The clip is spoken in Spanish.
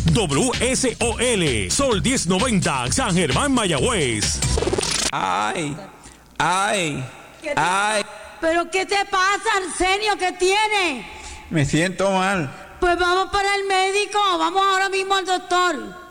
WSOL, Sol 1090, San Germán, Mayagüez. Ay. ¿Pero qué te pasa, Arsenio? ¿Qué tienes? Me siento mal. Pues vamos para el médico, vamos ahora mismo al doctor.